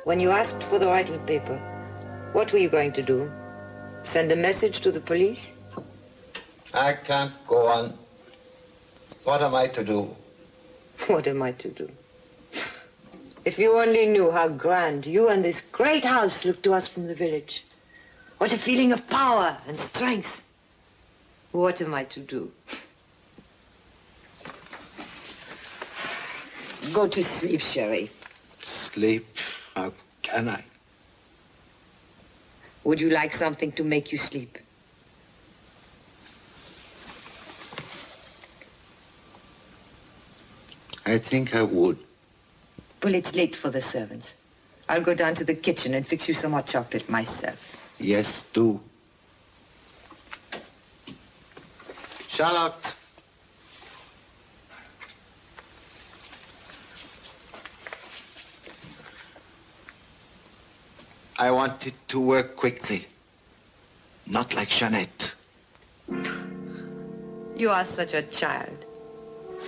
When you asked for the writing paper, what were you going to do? Send a message to the police? I can't go on. What am I to do? What am I to do? If you only knew how grand you and this great house look to us from the village. What a feeling of power and strength. What am I to do? Go to sleep, Sherry. Sleep? How can I? Would you like something to make you sleep? I think I would. Well, it's late for the servants. I'll go down to the kitchen and fix you some hot chocolate myself. Yes, do. Charlotte. I want it to work quickly. Not like Jeanette. You are such a child.